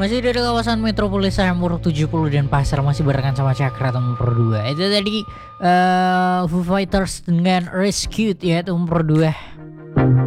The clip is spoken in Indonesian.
Masih dari kawasan Metropolis Samur 70 dan Pasar, masih barengan sama Cakra nomor 2. Itu tadi Foo Fighters dengan Rescued ya, itu nomor 2.